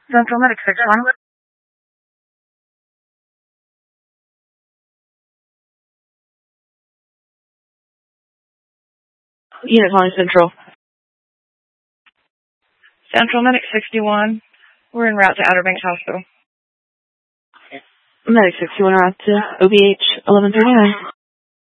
Central Medic 61. Unit calling Central. Central Medic 61. We're en route to Outer Banks Hospital. Medic 61 route to OBH 1139.